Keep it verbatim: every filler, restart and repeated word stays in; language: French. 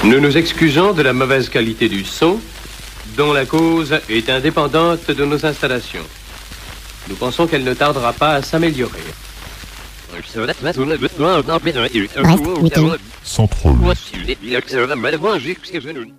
Nous nous excusons de la mauvaise qualité du son, dont la cause est indépendante de nos installations. Nous pensons qu'elle ne tardera pas à s'améliorer. Sans problème.